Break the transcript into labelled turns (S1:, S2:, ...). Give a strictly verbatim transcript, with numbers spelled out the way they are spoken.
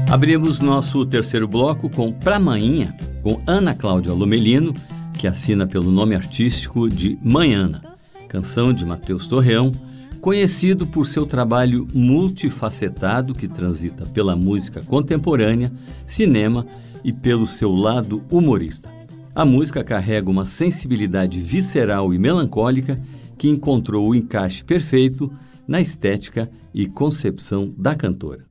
S1: Abrimos nosso terceiro bloco com Pra Mainha, com Ana Cláudia Lomelino, que assina pelo nome artístico de Manhana, canção de Matheus Torreão, conhecido por seu trabalho multifacetado que transita pela música contemporânea, cinema e pelo seu lado humorista. A música carrega uma sensibilidade visceral e melancólica que encontrou o encaixe perfeito na estética e concepção da cantora.